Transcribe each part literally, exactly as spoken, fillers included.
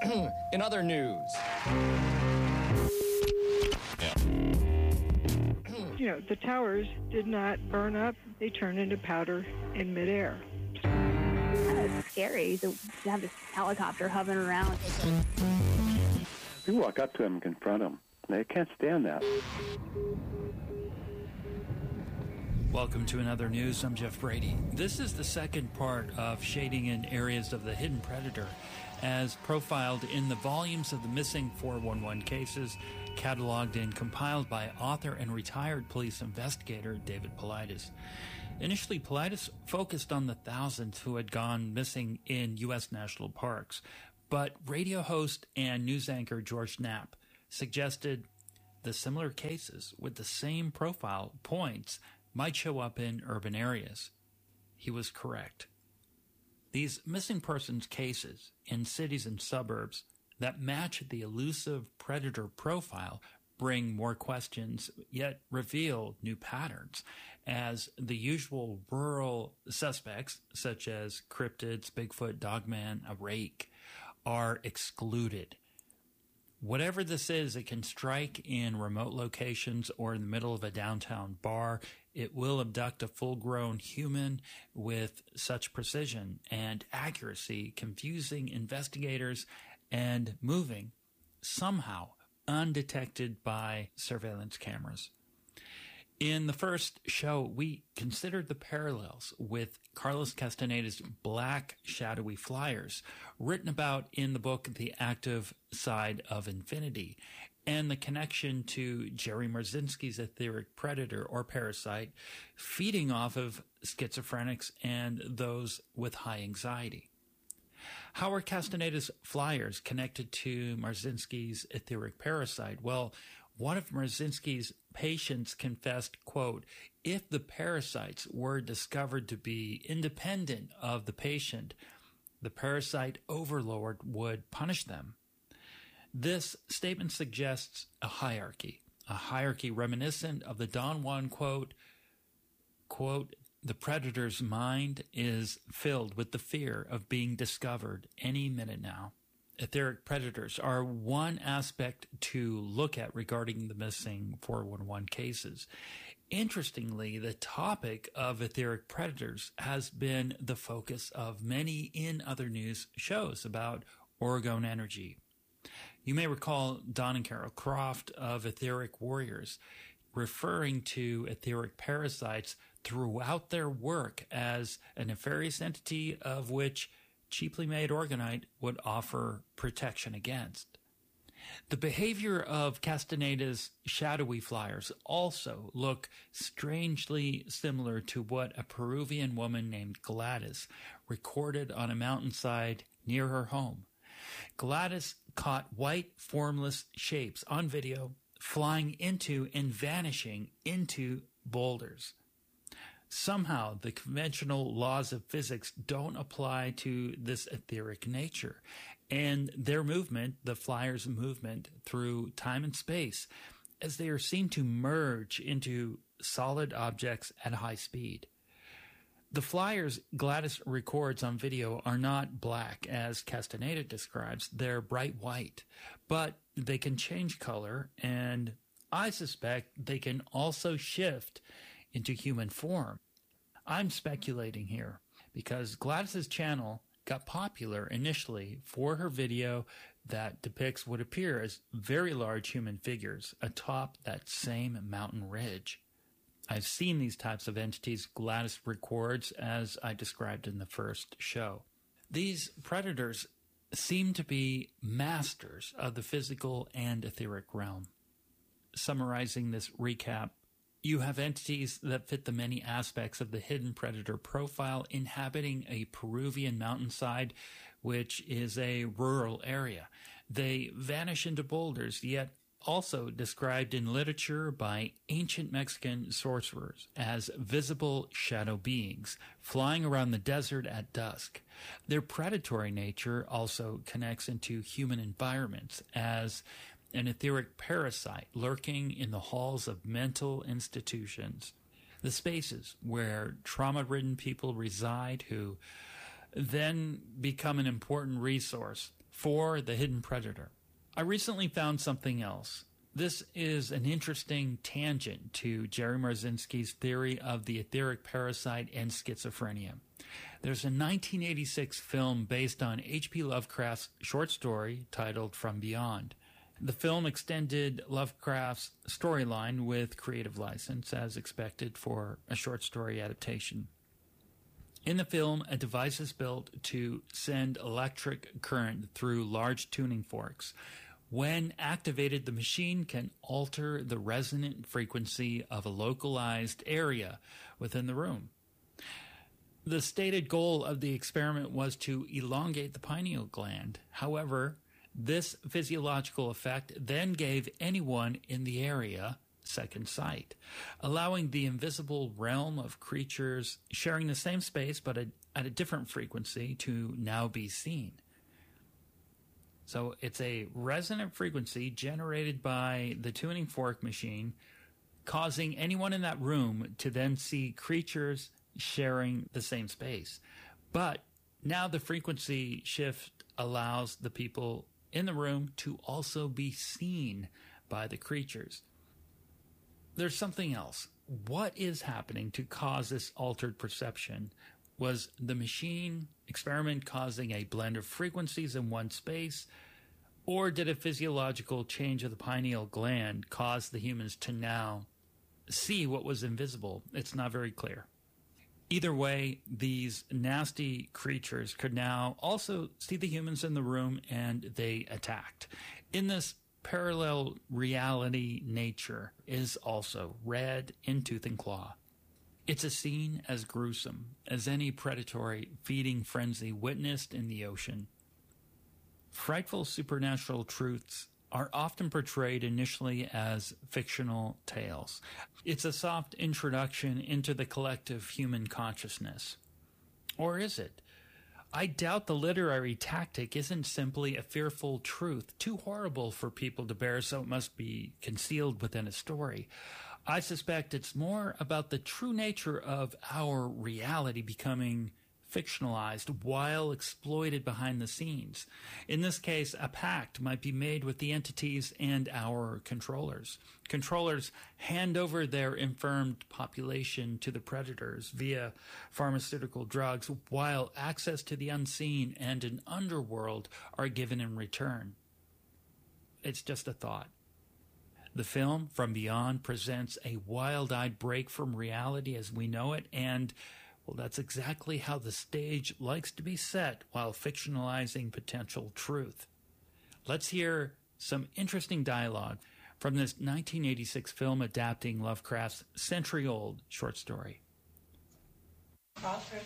In other news. You know, the towers did not burn up. They turned into powder in midair. Kind of scary to have this helicopter hovering around. You walk up to them and confront them. They can't stand that. Welcome to Another News. I'm Jeff Brady. This is the second part of shading in areas of the hidden predator as profiled in the volumes of the missing four one one cases cataloged and compiled by author and retired police investigator David Paulides. Initially, Paulides focused on the thousands who had gone missing in U S national parks, but radio host and news anchor George Knapp suggested the similar cases with the same profile points might show up in urban areas. He was correct. These missing persons cases in cities and suburbs that match the elusive predator profile bring more questions, yet reveal new patterns, as the usual rural suspects, such as cryptids, Bigfoot, Dogman, a rake, are excluded. Whatever this is, it can strike in remote locations or in the middle of a downtown bar. It will abduct a full-grown human with such precision and accuracy, confusing investigators and moving somehow undetected by surveillance cameras. In the first show, we considered the parallels with Carlos Castaneda's Black Shadowy Flyers, written about in the book The Active Side of Infinity, and the connection to Jerry Marzinski's etheric predator or parasite feeding off of schizophrenics and those with high anxiety. How are Castaneda's flyers connected to Marzinski's etheric parasite? Well, one of Marzinski's patients confessed, quote, if the parasites were discovered to be independent of the patient, the parasite overlord would punish them. This statement suggests a hierarchy, a hierarchy reminiscent of the Don Juan quote, quote, the predator's mind is filled with the fear of being discovered any minute now. Etheric predators are one aspect to look at regarding the missing four one one cases. Interestingly, the topic of etheric predators has been the focus of many in other news shows about orgone energy. You may recall Don and Carol Croft of Etheric Warriors referring to etheric parasites throughout their work as a nefarious entity of which cheaply made orgonite would offer protection against. The behavior of Castaneda's shadowy flyers also look strangely similar to what a Peruvian woman named Gladys recorded on a mountainside near her home. Gladys caught white formless shapes on video flying into and vanishing into boulders. Somehow, the conventional laws of physics don't apply to this etheric nature, and their movement, the flyers' movement through time and space, as they are seen to merge into solid objects at high speed. The flyers Gladys records on video are not black, as Castaneda describes. They're bright white, but they can change color, and I suspect they can also shift into human form. I'm speculating here because Gladys's channel got popular initially for her video that depicts what appear as very large human figures atop that same mountain ridge. I've seen these types of entities Gladys records as I described in the first show. These predators seem to be masters of the physical and etheric realm. Summarizing this recap, you have entities that fit the many aspects of the hidden predator profile inhabiting a Peruvian mountainside, which is a rural area. They vanish into boulders, yet also described in literature by ancient Mexican sorcerers as visible shadow beings flying around the desert at dusk. Their predatory nature also connects into human environments as an etheric parasite lurking in the halls of mental institutions, the spaces where trauma-ridden people reside who then become an important resource for the hidden predator. I recently found something else. This is an interesting tangent to Jerry Marzinski's theory of the etheric parasite and schizophrenia. There's a nineteen eighty-six film based on H P Lovecraft's short story titled From Beyond. The film extended Lovecraft's storyline with creative license, as expected for a short story adaptation. In the film, a device is built to send electric current through large tuning forks. When activated, the machine can alter the resonant frequency of a localized area within the room. The stated goal of the experiment was to elongate the pineal gland. However, this physiological effect then gave anyone in the area second sight, allowing the invisible realm of creatures sharing the same space but at a different frequency to now be seen. So it's a resonant frequency generated by the tuning fork machine, causing anyone in that room to then see creatures sharing the same space. But now the frequency shift allows the people in the room to also be seen by the creatures. There's something else. What is happening to cause this altered perception? Was the machine experiment causing a blend of frequencies in one space, or did a physiological change of the pineal gland cause the humans to now see what was invisible? It's not very clear. Either way, these nasty creatures could now also see the humans in the room, and they attacked. In this parallel reality, nature is also red in tooth and claw. It's a scene as gruesome as any predatory feeding frenzy witnessed in the ocean. Frightful supernatural truths are often portrayed initially as fictional tales. It's a soft introduction into the collective human consciousness. Or is it? I doubt the literary tactic isn't simply a fearful truth, too horrible for people to bear, so it must be concealed within a story. I suspect it's more about the true nature of our reality becoming fictionalized while exploited behind the scenes. In this case, a pact might be made with the entities and our controllers. Controllers hand over their infirmed population to the predators via pharmaceutical drugs, while access to the unseen and an underworld are given in return. It's just a thought. The film From Beyond presents a wild-eyed break from reality as we know it, and well, that's exactly how the stage likes to be set while fictionalizing potential truth. Let's hear some interesting dialogue from this nineteen eighty-six film adapting Lovecraft's century-old short story. Crawford.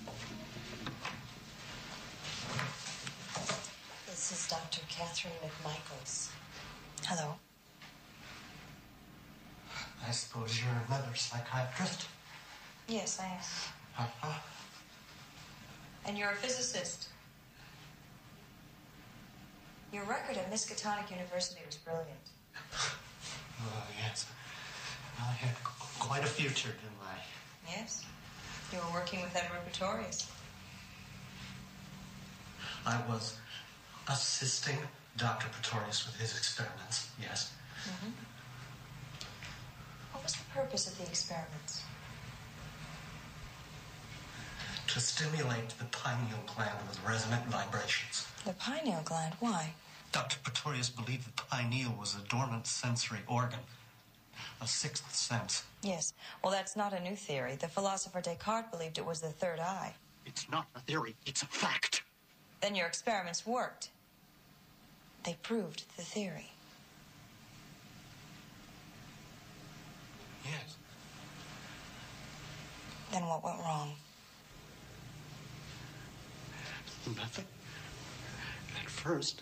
This is Doctor Catherine McMichaels. Hello. I suppose you're another psychiatrist? Yes, I am. Uh-huh. And you're a physicist. Your record at Miskatonic University was brilliant. Oh, yes. I had quite a future, didn't I? Yes. You were working with Edward Pretorius. I was assisting Doctor Pretorius with his experiments, yes. Mm-hmm. What was the purpose of the experiments? To stimulate the pineal gland with resonant vibrations. The pineal gland? Why? Doctor Pretorius believed the pineal was a dormant sensory organ, a sixth sense. Yes. Well, that's not a new theory. The philosopher Descartes believed it was the third eye. It's not a theory, it's a fact. Then your experiments worked. They proved the theory. Yes. Then what went wrong? Nothing. At first.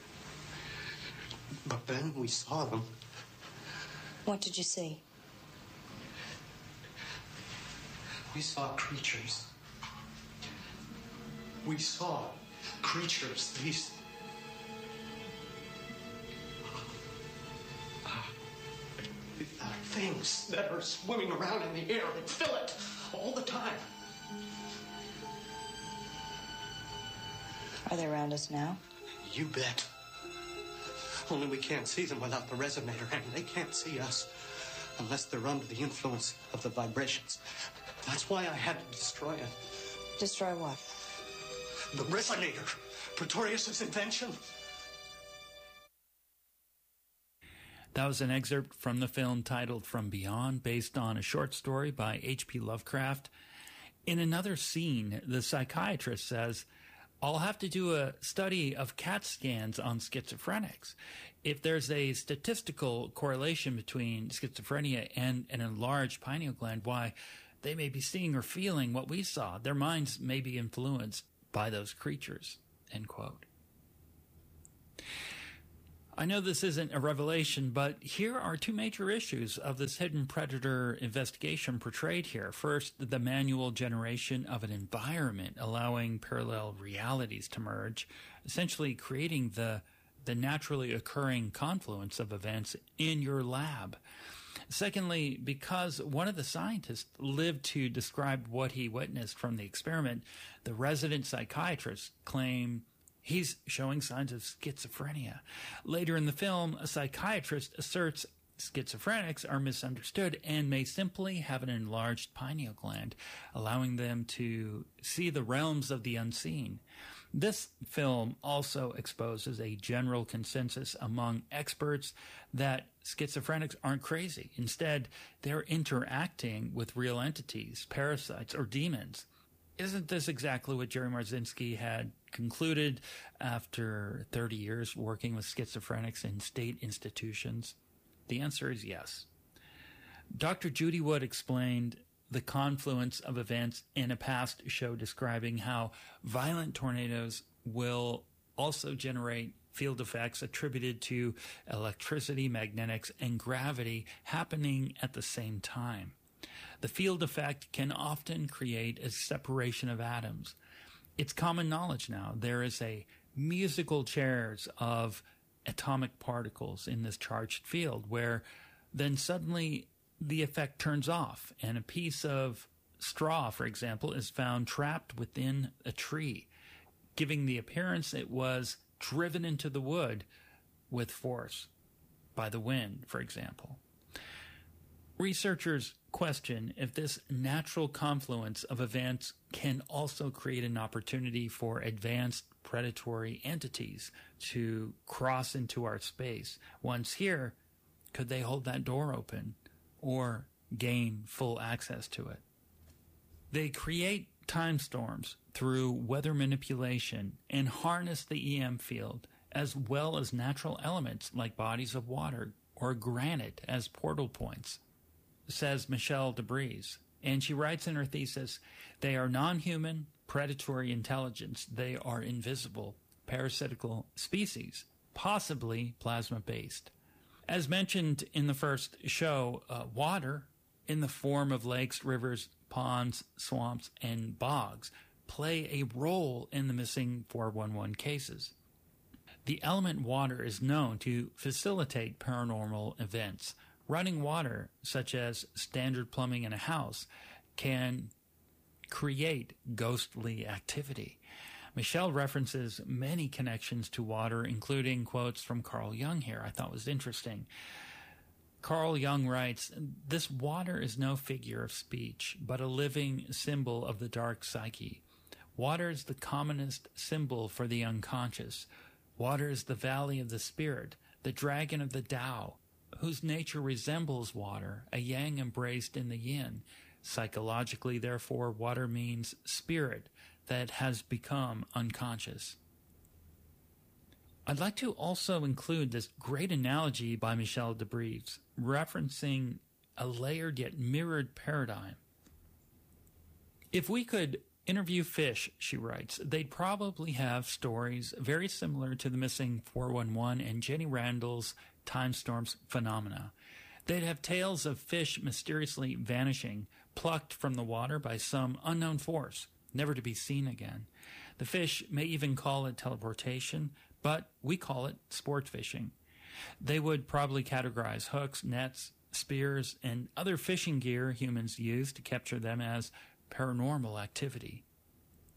But then we saw them. What did you see? We saw creatures. We saw creatures. These... Uh, uh, things that are swimming around in the air and fill it all the time. Are they around us now? You bet. Only we can't see them without the resonator, and they can't see us unless they're under the influence of the vibrations. That's why I had to destroy it. Destroy what? The resonator. Pretorius' invention. That was an excerpt from the film titled From Beyond, based on a short story by H P Lovecraft. In another scene, the psychiatrist says, I'll have to do a study of CAT scans on schizophrenics. If there's a statistical correlation between schizophrenia and an enlarged pineal gland, why, they may be seeing or feeling what we saw. Their minds may be influenced by those creatures, end quote. I know this isn't a revelation, but here are two major issues of this hidden predator investigation portrayed here. First, the manual generation of an environment allowing parallel realities to merge, essentially creating the, the naturally occurring confluence of events in your lab. Secondly, because one of the scientists lived to describe what he witnessed from the experiment, the resident psychiatrist claimed he's showing signs of schizophrenia. Later in the film, a psychiatrist asserts schizophrenics are misunderstood and may simply have an enlarged pineal gland, allowing them to see the realms of the unseen. This film also exposes a general consensus among experts that schizophrenics aren't crazy. Instead, they're interacting with real entities, parasites, or demons. Isn't this exactly what Jerry Marzinsky had concluded after thirty years working with schizophrenics in state institutions? The answer is yes. Doctor Judy Wood explained the confluence of events in a past show describing how violent tornadoes will also generate field effects attributed to electricity, magnetics, and gravity happening at the same time. The field effect can often create a separation of atoms. It's common knowledge now. There is a musical chairs of atomic particles in this charged field where then suddenly the effect turns off and a piece of straw, for example, is found trapped within a tree, giving the appearance it was driven into the wood with force by the wind, for example. Researchers question if this natural confluence of events can also create an opportunity for advanced predatory entities to cross into our space. Once here, could they hold that door open or gain full access to it? They create time storms through weather manipulation and harness the E M field, as well as natural elements like bodies of water or granite as portal points, says Michelle DeBreeze. And she writes in her thesis, they are non-human, predatory intelligence. They are invisible, parasitical species, possibly plasma-based. As mentioned in the first show, uh, water in the form of lakes, rivers, ponds, swamps, and bogs play a role in the missing four one one cases. The element water is known to facilitate paranormal events. Running water, such as standard plumbing in a house, can create ghostly activity. Michelle references many connections to water, including quotes from Carl Jung here I thought was interesting. Carl Jung writes, this water is no figure of speech, but a living symbol of the dark psyche. Water is the commonest symbol for the unconscious. Water is the valley of the spirit, the dragon of the Tao, whose nature resembles water, a yang embraced in the yin. Psychologically, therefore, water means spirit that has become unconscious. I'd like to also include this great analogy by Michelle DeBreeze, referencing a layered yet mirrored paradigm. If we could interview fish, she writes, they'd probably have stories very similar to the missing four one one and Jenny Randall's time storms phenomena. They'd have tales of fish mysteriously vanishing, plucked from the water by some unknown force, never to be seen again. The fish may even call it teleportation, but we call it sport fishing. They would probably categorize hooks, nets, spears, and other fishing gear humans use to capture them as paranormal activity.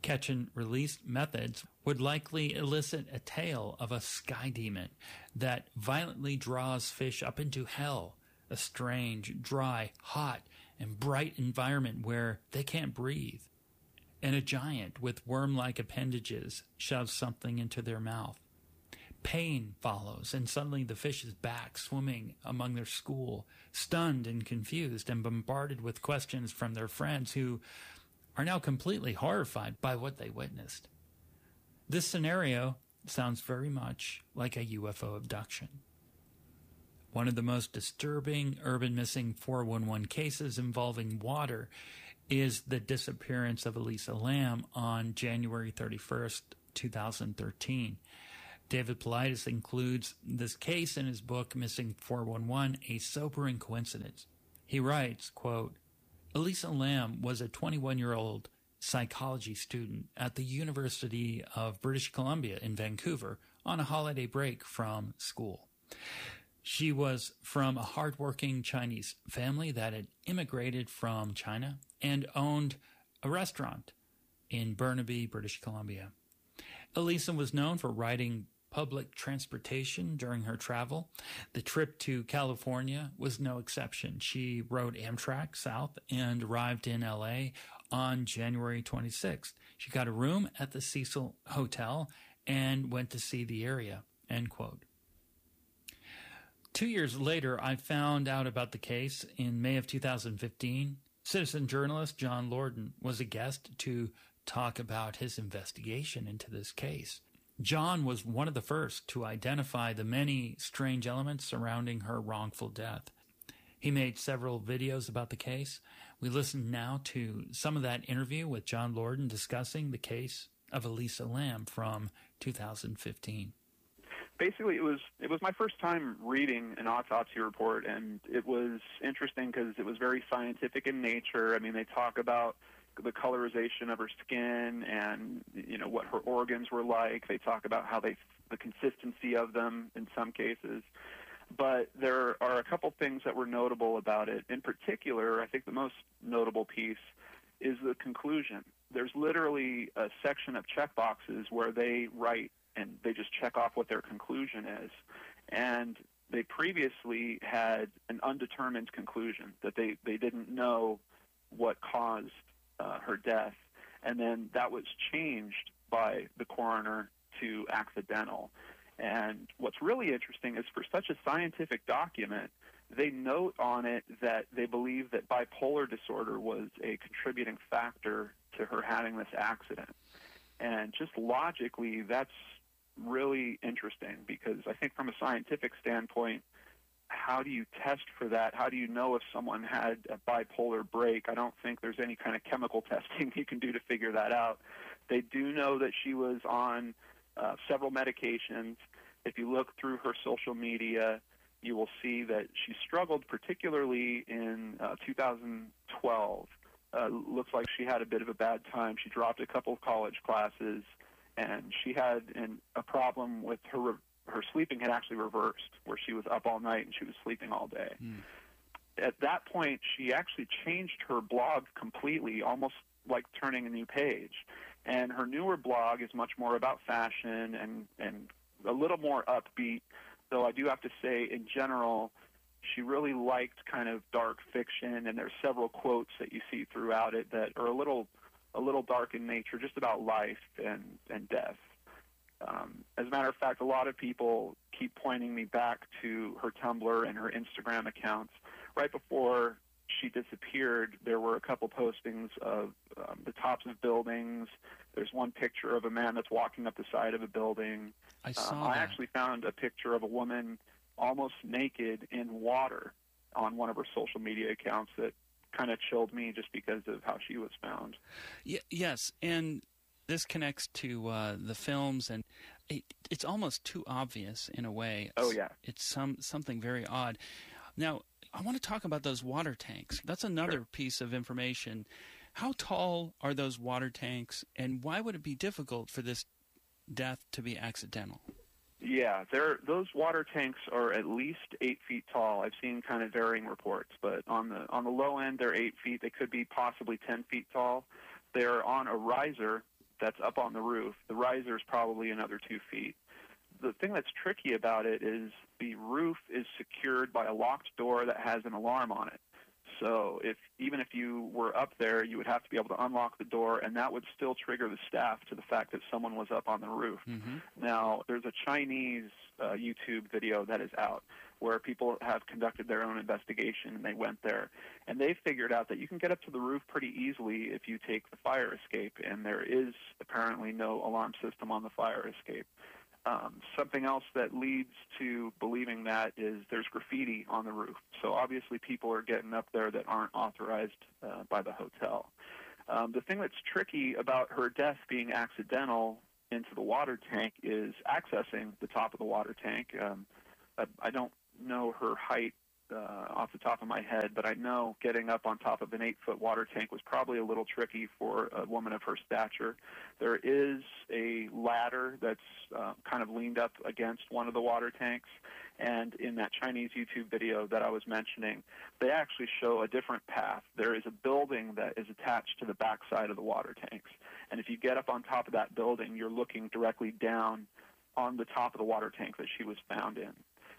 catch-and-release methods would likely elicit a tale of a sky demon that violently draws fish up into hell, a strange, dry, hot, and bright environment where they can't breathe, and a giant with worm-like appendages shoves something into their mouth. Pain follows, and suddenly the fish is back swimming among their school, stunned and confused and bombarded with questions from their friends who are now completely horrified by what they witnessed. This scenario sounds very much like a U F O abduction. One of the most disturbing urban missing four one one cases involving water is the disappearance of Elisa Lam on January thirty-first, two thousand thirteen. David Paulides includes this case in his book, Missing four one one, A Sobering Coincidence. He writes, quote, Elisa Lam was a twenty-one-year-old psychology student at the University of British Columbia in Vancouver on a holiday break from school. She was from a hardworking Chinese family that had immigrated from China and owned a restaurant in Burnaby, British Columbia. Elisa was known for riding public transportation during her travel. The trip to California was no exception. She rode Amtrak south and arrived in L A on January twenty-sixth. She got a room at the Cecil Hotel and went to see the area, end quote. Two years later, I found out about the case in May of two thousand fifteen. Citizen journalist John Lorden was a guest to talk about his investigation into this case. John was one of the first to identify the many strange elements surrounding her wrongful death. He made several videos about the case. We listen now to some of that interview with John Lorden discussing the case of Elisa Lam from two thousand fifteen. Basically, it was it was my first time reading an autopsy report, and it was interesting because it was very scientific in nature. I mean, they talk about the colorization of her skin and, you know, what her organs were like. They talk about how they, the consistency of them in some cases. But there are a couple things that were notable about it. In particular, I think the most notable piece is the conclusion. There's literally a section of checkboxes where they write and they just check off what their conclusion is. And they previously had an undetermined conclusion, that they, they didn't know what caused uh, her death. And then that was changed by the coroner to accidental. And what's really interesting is for such a scientific document, they note on it that they believe that bipolar disorder was a contributing factor to her having this accident. And just logically, that's really interesting because I think from a scientific standpoint, how do you test for that? How do you know if someone had a bipolar break? I don't think there's any kind of chemical testing you can do to figure that out. They do know that she was on uh, several medications. If you look through her social media, you will see that she struggled particularly in uh, two thousand twelve. Uh, looks like she had a bit of a bad time. She dropped a couple of college classes, and she had an, a problem with her re- her sleeping had actually reversed, where she was up all night and she was sleeping all day. Mm. At that point, she actually changed her blog completely, almost like turning a new page. And her newer blog is much more about fashion and, and a little more upbeat, though I do have to say, in general, she really liked kind of dark fiction, and there's several quotes that you see throughout it that are a little a little dark in nature, just about life and, and death. Um, as a matter of fact, a lot of people keep pointing me back to her Tumblr and her Instagram accounts. Right before she disappeared, there were a couple postings of um, the tops of buildings. There's one picture of a man that's walking up the side of a building. I saw um, that. I actually found a picture of a woman almost naked in water on one of her social media accounts that kind of chilled me just because of how she was found. Y- yes, and this connects to uh, the films, and it, it's almost too obvious in a way. It's, oh, yeah. It's some something very odd. Now, I want to talk about those water tanks. That's another Sure. piece of information. How tall are those water tanks, and why would it be difficult for this death to be accidental? Yeah, they're, those water tanks are at least eight feet tall. I've seen kind of varying reports, but on the on the low end, they're eight feet. They could be possibly ten feet tall. They're on a riser that's up on the roof. The riser is probably another two feet. The thing that's tricky about it is the roof is secured by a locked door that has an alarm on it. So if even if you were up there, you would have to be able to unlock the door, and that would still trigger the staff to the fact that someone was up on the roof. Mm-hmm. Now, there's a Chinese uh, YouTube video that is out where people have conducted their own investigation, and they went there. And they figured out that you can get up to the roof pretty easily if you take the fire escape, and there is apparently no alarm system on the fire escape. Um, something else that leads to believing that is there's graffiti on the roof. So obviously people are getting up there that aren't authorized uh, by the hotel. Um, the thing that's tricky about her death being accidental into the water tank is accessing the top of the water tank. Um, I, I don't know her height uh, off the top of my head, but I know getting up on top of an eight-foot water tank was probably a little tricky for a woman of her stature. There is a ladder that's uh, kind of leaned up against one of the water tanks, and in that Chinese YouTube video that I was mentioning, they actually show a different path. There is a building that is attached to the backside of the water tanks, and if you get up on top of that building, you're looking directly down on the top of the water tank that she was found in.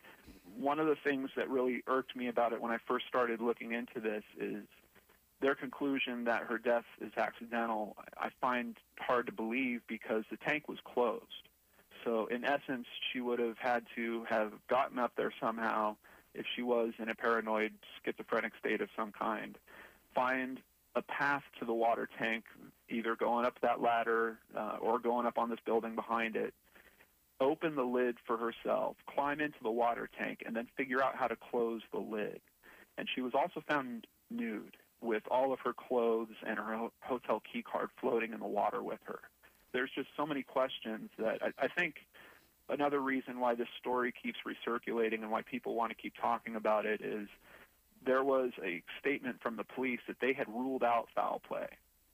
One of the things that really irked me about it when I first started looking into this is their conclusion that her death is accidental. I find hard to believe because the tank was closed. So in essence, she would have had to have gotten up there somehow if she was in a paranoid schizophrenic state of some kind, find a path to the water tank, either going up that ladder uh, or going up on this building behind it, open the lid for herself, climb into the water tank, and then figure out how to close the lid. And she was also found nude with all of her clothes and her ho- hotel key card floating in the water with her. There's just so many questions that I, I think another reason why this story keeps recirculating and why people want to keep talking about it is there was a statement from the police that they had ruled out foul play.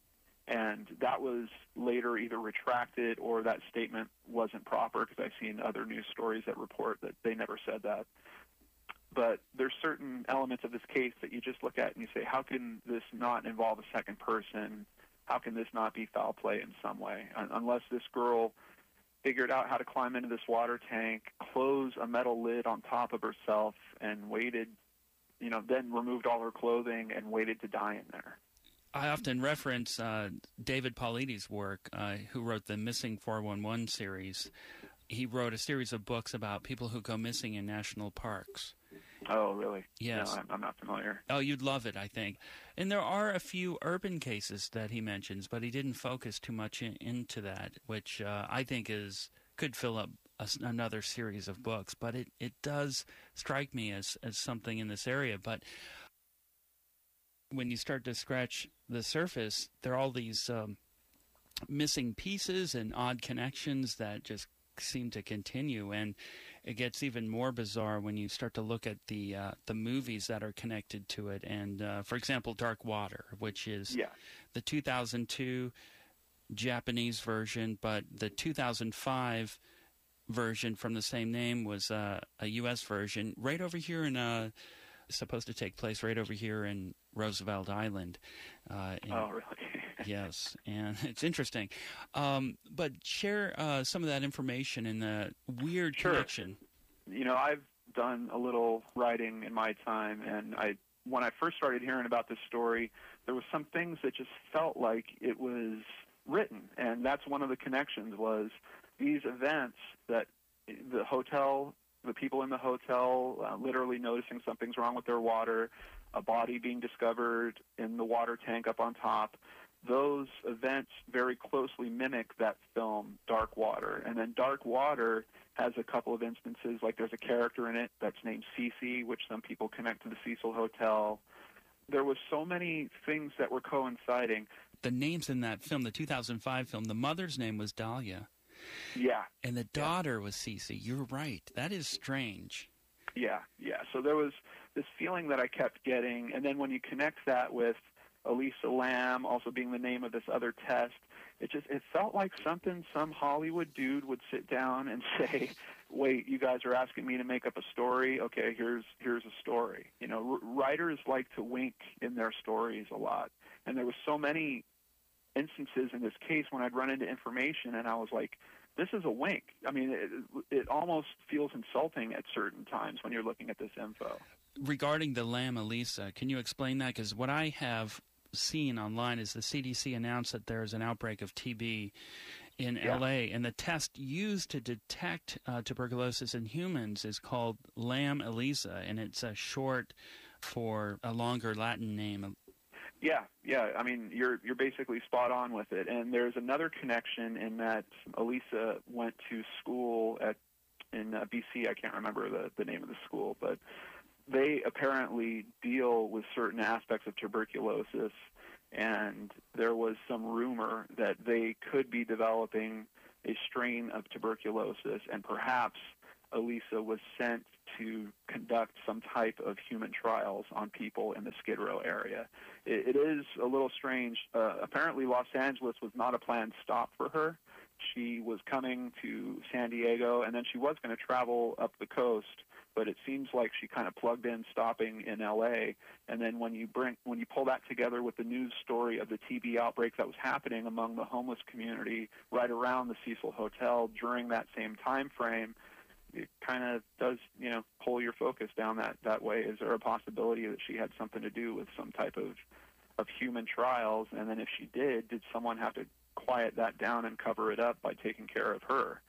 And that was later either retracted or that statement wasn't proper, because I've seen other news stories that report that they never said that. But there's certain elements of this case that you just look at and you say, how can this not involve a second person? How can this not be foul play in some way? Unless this girl figured out how to climb into this water tank, close a metal lid on top of herself, and waited, you know, then removed all her clothing and waited to die in there. I often reference uh, David Paulides' work, uh, who wrote the Missing four one one series. He wrote a series of books about people who go missing in national parks. Oh, really? Yes. No, I'm, I'm not familiar. Oh, you'd love it, I think. And there are a few urban cases that he mentions, but he didn't focus too much in, into that, which uh, I think is could fill up a, another series of books. But it, it does strike me as, as something in this area. But when you start to scratch the surface, there are all these um, missing pieces and odd connections that just seem to continue, and it gets even more bizarre when you start to look at the uh, the movies that are connected to it. And uh, for example, Dark Water, which is yeah. the two thousand two Japanese version, but the two thousand five version from the same name was uh, a U S version right over here in uh supposed to take place right over here in Roosevelt Island. Uh, in, oh, really? Yes, and it's interesting. Um, but share uh, some of that information and the weird sure. connection. You know, I've done a little writing in my time, and I when I first started hearing about this story, there was some things that just felt like it was written, and that's one of the connections was these events that the hotel the people in the hotel uh, literally noticing something's wrong with their water, a body being discovered in the water tank up on top. Those events very closely mimic that film, Dark Water. And then Dark Water has a couple of instances, like there's a character in it that's named Cece, which some people connect to the Cecil Hotel. There was so many things that were coinciding. The names in that film, the two thousand five film, the mother's name was Dahlia. Yeah. And the daughter yeah. was Cece. You're right. That is strange. Yeah, yeah. So there was this feeling that I kept getting, and then when you connect that with Elisa Lam also being the name of this other test, it just it felt like something some Hollywood dude would sit down and say, wait, you guys are asking me to make up a story? Okay, here's here's a story. You know, r- writers like to wink in their stories a lot, and there was so many instances in this case when I'd run into information and I was like, this is a wink. I mean, it, it almost feels insulting at certain times when you're looking at this info. Regarding the Lam Elisa, can you explain that? Because what I have seen online is the C D C announced that there's an outbreak of T B in Yeah. L A, and the test used to detect uh, tuberculosis in humans is called Lam Elisa, and it's a short for a longer Latin name. Yeah, yeah. I mean, you're you're basically spot on with it. And there's another connection in that Elisa went to school at in uh, B C. I can't remember the, the name of the school, but they apparently deal with certain aspects of tuberculosis. And there was some rumor that they could be developing a strain of tuberculosis, and perhaps Elisa was sent to conduct some type of human trials on people in the Skid Row area. It, it is a little strange. Uh, apparently, Los Angeles was not a planned stop for her. She was coming to San Diego, and then she was going to travel up the coast, but it seems like she kind of plugged in stopping in L A. And then when you bring when you pull that together with the news story of the T B outbreak that was happening among the homeless community right around the Cecil Hotel during that same time frame, it kind of does, you know, pull your focus down that, that way. Is there a possibility that she had something to do with some type of, of human trials? And then if she did, did someone have to quiet that down and cover it up by taking care of her?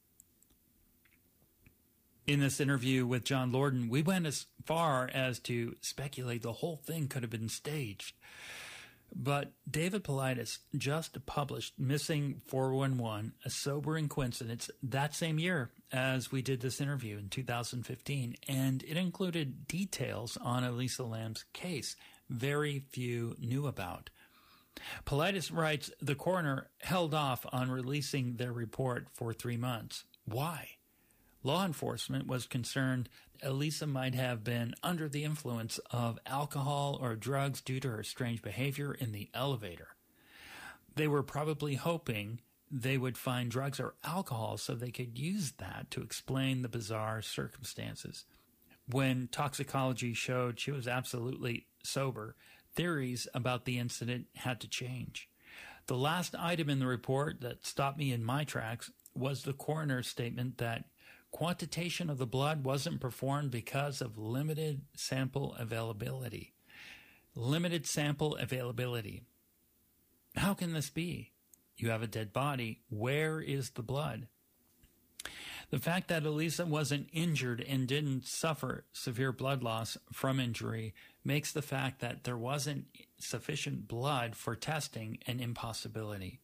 In this interview with John Lorden, we went as far as to speculate the whole thing could have been staged. But David Paulides just published Missing four one one, a sobering coincidence, that same year as we did this interview in two thousand fifteen, and it included details on Elisa Lam's case very few knew about. Paulides writes, the coroner held off on releasing their report for three months. Why? Law enforcement was concerned Elisa might have been under the influence of alcohol or drugs due to her strange behavior in the elevator. They were probably hoping they would find drugs or alcohol so they could use that to explain the bizarre circumstances. When toxicology showed she was absolutely sober, theories about the incident had to change. The last item in the report that stopped me in my tracks was the coroner's statement that quantitation of the blood wasn't performed because of limited sample availability. Limited sample availability. How can this be? You have a dead body. Where is the blood? The fact that Elisa wasn't injured and didn't suffer severe blood loss from injury makes the fact that there wasn't sufficient blood for testing an impossibility.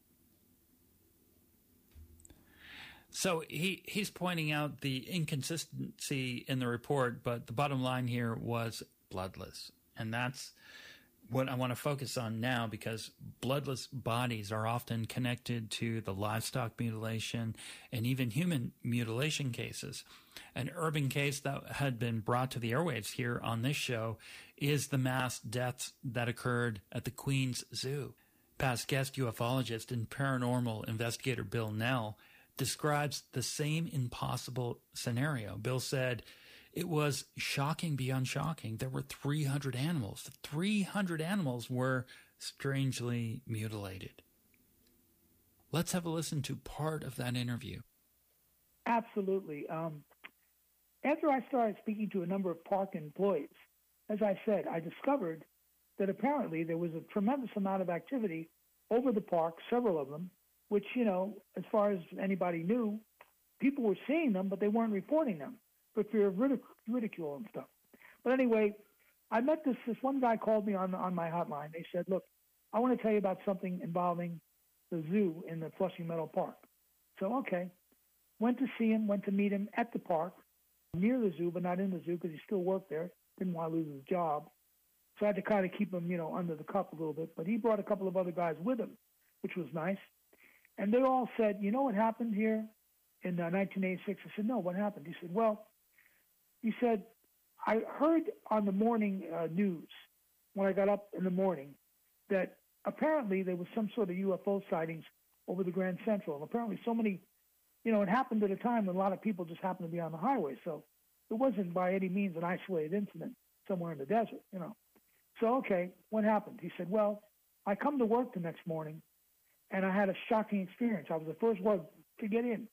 So he, he's pointing out the inconsistency in the report, but the bottom line here was bloodless. And that's what I want to focus on now, because bloodless bodies are often connected to the livestock mutilation and even human mutilation cases. An urban case that had been brought to the airwaves here on this show is the mass deaths that occurred at the Queens Zoo. Past guest ufologist and paranormal investigator Bill Nell describes the same impossible scenario. Bill said, it was shocking beyond shocking. There were three hundred animals. three hundred animals were strangely mutilated. Let's have a listen to part of that interview. Absolutely. Um, after I started speaking to a number of park employees, as I said, I discovered that apparently there was a tremendous amount of activity over the park, several of them, which, you know, as far as anybody knew, people were seeing them, but they weren't reporting them for fear of ridic- ridicule and stuff. But anyway, I met this, this one guy called me on, on my hotline. They said, look, I want to tell you about something involving the zoo in the Flushing Meadow Park. So, okay. Went to see him, went to meet him at the park, near the zoo, but not in the zoo because he still worked there. Didn't want to lose his job. So I had to kind of keep him, you know, under the cuff a little bit. But he brought a couple of other guys with him, which was nice. And they all said, you know what happened here in uh, nineteen eighty-six? I said, no, what happened? He said, well, he said, I heard on the morning uh, news when I got up in the morning that apparently there was some sort of U F O sightings over the Grand Central. And apparently so many, you know, it happened at a time when a lot of people just happened to be on the highway. So it wasn't by any means an isolated incident somewhere in the desert, you know. So, okay, what happened? He said, well, I come to work the next morning, and I had a shocking experience. I was the first one to get in.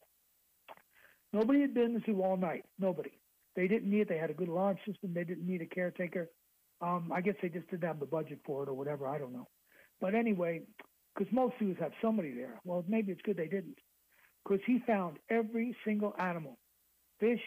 Nobody had been in the zoo all night. Nobody. They didn't need it. They had a good alarm system. They didn't need a caretaker. Um, I guess they just didn't have the budget for it or whatever. I don't know. But anyway, because most zoos have somebody there. Well, maybe it's good they didn't. Because he found every single animal, fish,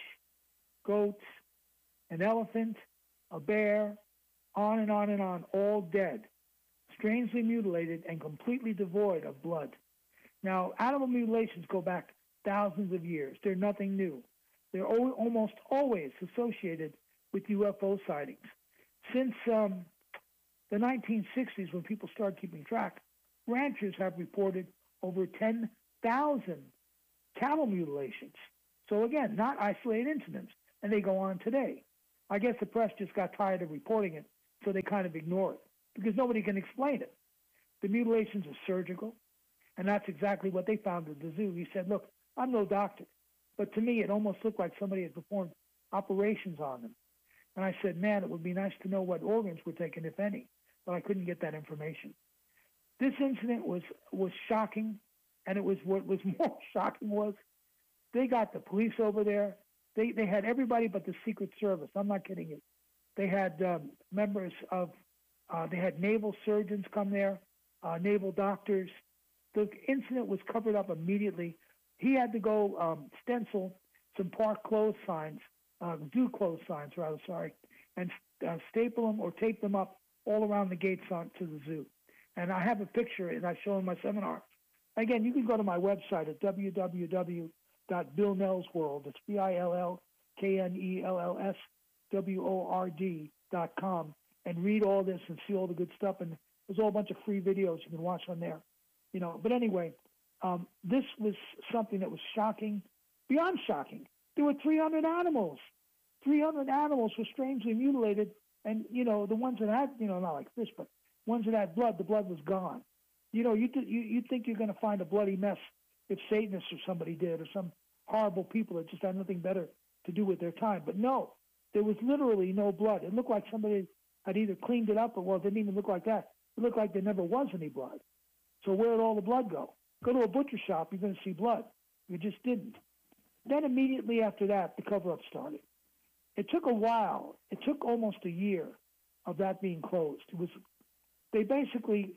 goats, an elephant, a bear, on and on and on, all dead, strangely mutilated and completely devoid of blood. Now, animal mutilations go back thousands of years. They're nothing new. They're al- almost always associated with U F O sightings. Since um, the nineteen sixties, when people started keeping track, ranchers have reported over ten thousand camel mutilations. So again, not isolated incidents, and they go on today. I guess the press just got tired of reporting it, so they kind of ignore it, because nobody can explain it. The mutilations are surgical, and that's exactly what they found at the zoo. He said, look, I'm no doctor, but to me it almost looked like somebody had performed operations on them. And I said, man, it would be nice to know what organs were taken, if any, but I couldn't get that information. This incident was, was shocking, and it was what was more shocking was they got the police over there. They they had everybody but the Secret Service. I'm not kidding you. They had um, members of, uh, they had naval surgeons come there, uh, naval doctors. The incident was covered up immediately. He had to go um, stencil some park closed signs, uh, zoo closed signs, rather, sorry, and uh, staple them or tape them up all around the gates on to the zoo. And I have a picture, and I show in my seminar. Again, you can go to my website at w w w dot bill nells world. It's B I L L K N E L L S W O R D dot com, and read all this and see all the good stuff. And there's a whole bunch of free videos you can watch on there. You know, but anyway, um, this was something that was shocking, beyond shocking. There were three hundred animals. three hundred animals were strangely mutilated, and, you know, the ones that had, you know, not like this, but ones that had blood, the blood was gone. You know, you th- you you think you're going to find a bloody mess if Satanists or somebody did, or some horrible people that just had nothing better to do with their time. But no, there was literally no blood. It looked like somebody had either cleaned it up or, well, it didn't even look like that. It looked like there never was any blood. So where did all the blood go? Go to a butcher shop, you're going to see blood. You just didn't. Then immediately after that, the cover-up started. It took a while. It took almost a year of that being closed. It was, they basically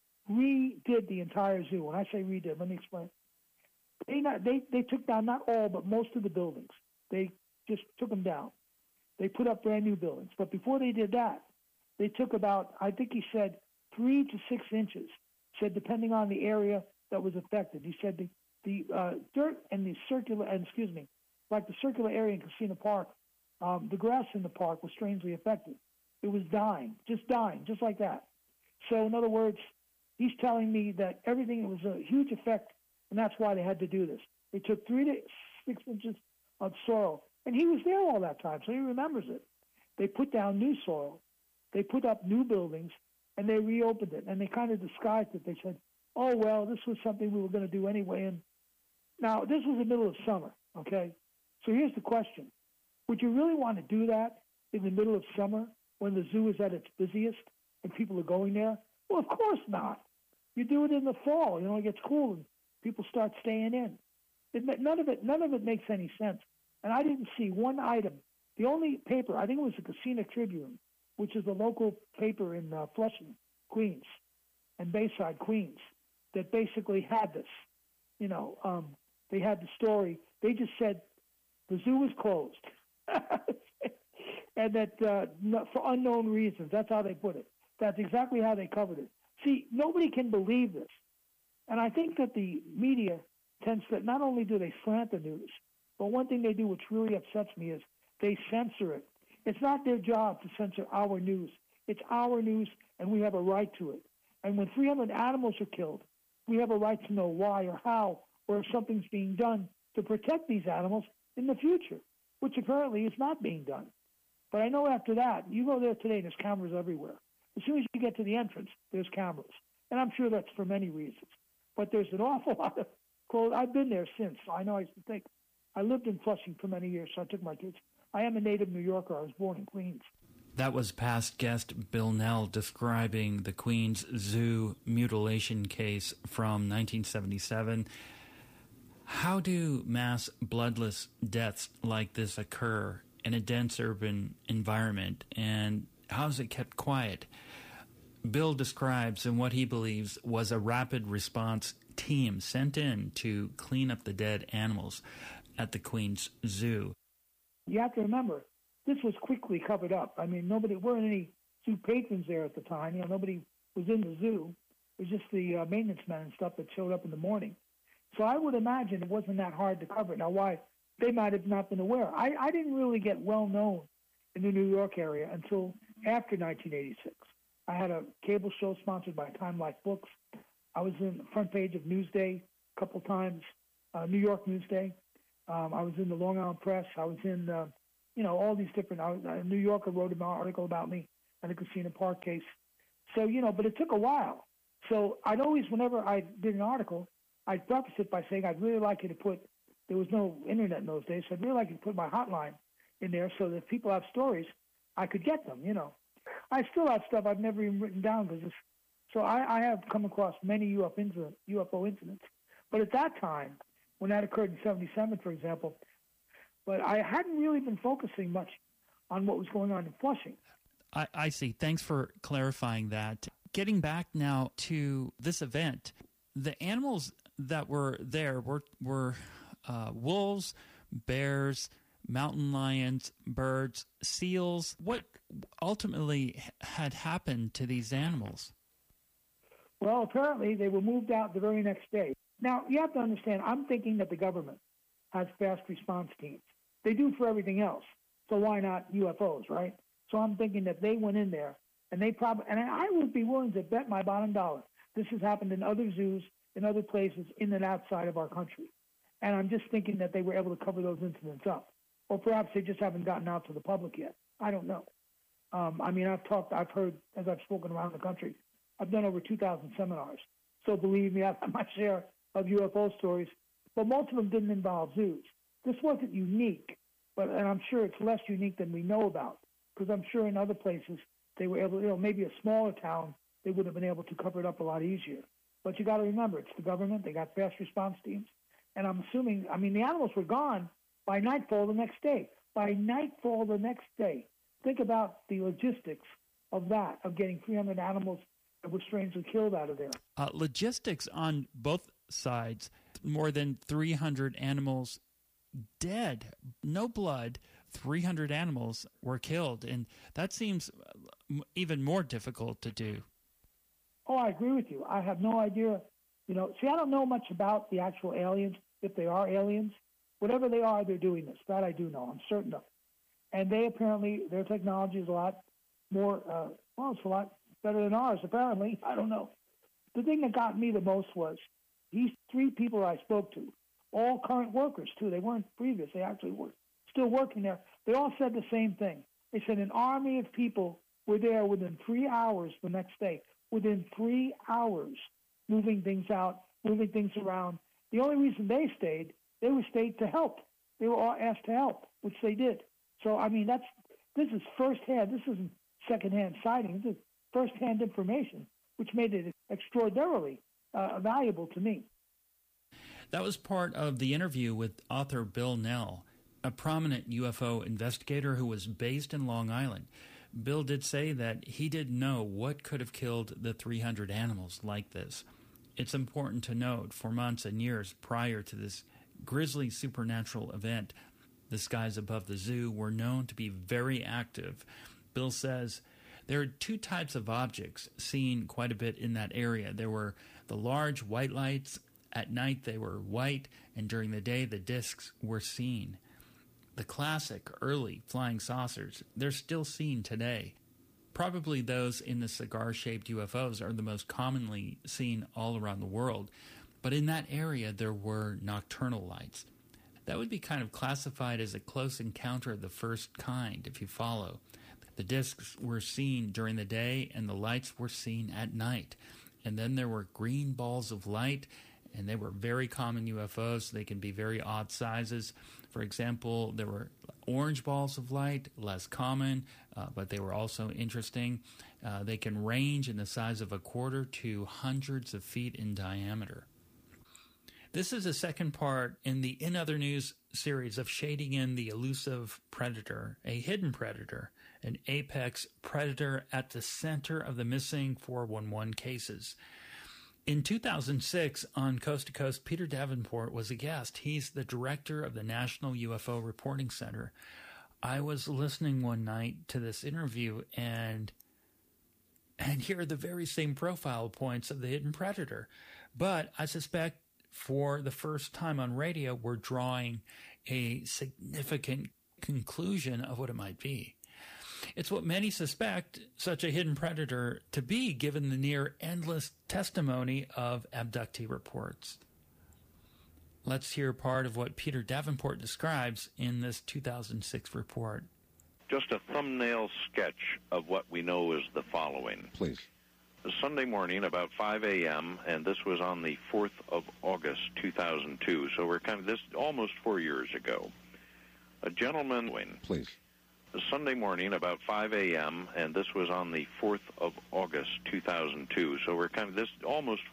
redid the entire zoo. When I say redid, let me explain. They not they they took down not all, but most of the buildings. They just took them down. They put up brand new buildings. But before they did that, they took about, I think he said, three to six inches. Said depending on the area that was affected. He said the the uh, dirt and the circular, and excuse me, like the circular area in Casino Park, um, the grass in the park was strangely affected. It was dying, just dying, just like that. So in other words, he's telling me that everything, it was a huge effect, and that's why they had to do this. They took three to six inches of soil, and he was there all that time, so he remembers it. They put down new soil, they put up new buildings, and they reopened it, and they kind of disguised it. They said, oh, well, this was something we were going to do anyway. And now, this was the middle of summer, okay? So here's the question. Would you really want to do that in the middle of summer when the zoo is at its busiest and people are going there? Well, of course not. You do it in the fall. You know, it gets cool and people start staying in. It, none of it, none of it makes any sense. And I didn't see one item. The only paper, I think it was the Casino Tribune, which is the local paper in uh, Flushing, Queens, and Bayside, Queens, that basically had this. You know, um, they had the story. They just said the zoo was closed, and that uh, no, for unknown reasons. That's how they put it. That's exactly how they covered it. See, nobody can believe this. And I think that the media tends to, not only do they slant the news, but one thing they do which really upsets me is they censor it. It's not their job to censor our news. It's our news, and we have a right to it. And when three hundred animals are killed, we have a right to know why or how, or if something's being done to protect these animals in the future, which apparently is not being done. But I know after that, you go there today, there's cameras everywhere. As soon as you get to the entrance, there's cameras. And I'm sure that's for many reasons. But there's an awful lot of clothes. I've been there since. So I know I used to think. I lived in Flushing for many years, so I took my kids. I am a native New Yorker. I was born in Queens. That was past guest Bill Nell describing the Queens Zoo mutilation case from nineteen seventy-seven. How do mass bloodless deaths like this occur in a dense urban environment, and how is it kept quiet? Bill describes in what he believes was a rapid response team sent in to clean up the dead animals at the Queens Zoo. You have to remember, this was quickly covered up. I mean, nobody, weren't any zoo patrons there at the time. You know, nobody was in the zoo. It was just the uh, maintenance men and stuff that showed up in the morning. So I would imagine it wasn't that hard to cover. Now, why? They might have not been aware. I, I didn't really get well known in the New York area until after nineteen eighty-six. I had a cable show sponsored by Time Life Books. I was in the front page of Newsday a couple times, uh, New York Newsday. Um, I was in the Long Island Press. I was in, uh, you know, all these different, uh, New Yorker wrote an article about me and the Casino Park case. So, you know, but it took a while. So I'd always, whenever I did an article, I'd preface it by saying I'd really like you to put, there was no internet in those days, so I'd really like you to put my hotline in there so that if people have stories, I could get them, you know. I still have stuff I've never even written down because it's, so I, I have come across many U F O incidents, U F O incidents. But at that time, when that occurred in seventy-seven, for example, but I hadn't really been focusing much on what was going on in Flushing. I, I see. Thanks for clarifying that. Getting back now to this event, the animals that were there were, were uh, wolves, bears, mountain lions, birds, seals. What ultimately had happened to these animals? Well, apparently they were moved out the very next day. Now, you have to understand, I'm thinking that the government has fast response teams. They do for everything else. So why not U F Os, right? So I'm thinking that they went in there, and they probably, and I would be willing to bet my bottom dollar this has happened in other zoos, in other places, in and outside of our country. And I'm just thinking that they were able to cover those incidents up. Or perhaps they just haven't gotten out to the public yet. I don't know. Um, I mean, I've talked, I've heard, as I've spoken around the country, I've done over two thousand seminars. So believe me, I've had my share of U F O stories, but most of them didn't involve zoos. This wasn't unique, but and I'm sure it's less unique than we know about, because I'm sure in other places they were able, you know, maybe a smaller town, they would have been able to cover it up a lot easier. But you got to remember, it's the government. They got fast response teams. And I'm assuming, I mean, the animals were gone by nightfall the next day. By nightfall the next day. Think about the logistics of that, of getting three hundred animals that were strangely killed out of there. Uh, logistics on both sides. More than three hundred animals dead. No blood. three hundred animals were killed. And that seems even more difficult to do. Oh, I agree with you. I have no idea. You know, see, I don't know much about the actual aliens, if they are aliens. Whatever they are, they're doing this. That I do know. I'm certain of it. And they apparently, their technology is a lot more, uh, well, it's a lot better than ours, apparently. I don't know. The thing that got me the most was these three people I spoke to, all current workers, too. They weren't previous. They actually were still working there. They all said the same thing. They said an army of people were there within three hours the next day. Within three hours, moving things out, moving things around. The only reason they stayed, they were stayed to help. They were all asked to help, which they did. So, I mean, that's this is firsthand. This isn't secondhand sighting. This is firsthand information, which made it extraordinarily uh, valuable to me. That was part of the interview with author Bill Nell, a prominent U F O investigator who was based in Long Island. Bill did say that he didn't know what could have killed the three hundred animals like this. It's important to note, for months and years prior to this grisly supernatural event, the skies above the zoo were known to be very active. Bill says there are two types of objects seen quite a bit in that area. There were the large white lights. At night they were white, and during the day the discs were seen. The classic early flying saucers, they're still seen today. Probably those in the cigar-shaped U F Os are the most commonly seen all around the world. But in that area, there were nocturnal lights. That would be kind of classified as a close encounter of the first kind, if you follow. The discs were seen during the day, and the lights were seen at night. And then there were green balls of light, and they were very common U F Os. They can be very odd sizes. For example, there were orange balls of light, less common, uh, but they were also interesting. Uh, they can range in the size of a quarter to hundreds of feet in diameter. This is the second part in the In Other News series of shading in the elusive predator, a hidden predator, an apex predator at the center of the missing four one one cases. In two thousand six, on Coast to Coast, Peter Davenport was a guest. He's the director of the National U F O Reporting Center. I was listening one night to this interview, and and here are the very same profile points of the hidden predator. But I suspect for the first time on radio, we're drawing a significant conclusion of what it might be. It's what many suspect such a hidden predator to be, given the near endless testimony of abductee reports. Let's hear part of what Peter Davenport describes in this two thousand six report. Just a thumbnail sketch of what we know is the following. Please. Sunday morning about five a.m., and this was on the fourth of August, two thousand two, so we're kind of this almost four years ago. A gentleman... Please. Sunday morning about five a.m., and this was on the fourth of August, two thousand two, so we're kind of this almost